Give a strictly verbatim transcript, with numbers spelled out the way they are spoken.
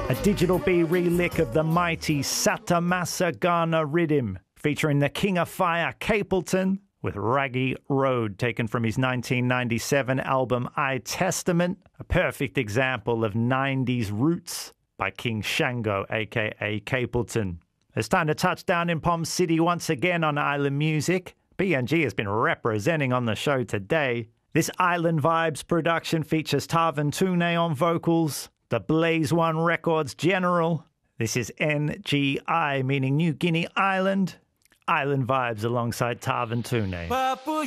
A Digital B relic of the mighty Satamasa Ghana rhythm, featuring the King of Fire Capleton with Raggy Road, taken from his nineteen ninety-seven album I Testament, a perfect example of nineties roots by King Shango, aka Capleton. It's time to touch down in Palm City once again on Island Music. B N G has been representing on the show today. This Island Vibes production features Tarvin Tune on vocals, the Blaze One Records General. This is N G I, meaning New Guinea Island. Island Vibes alongside Tarvin Tune.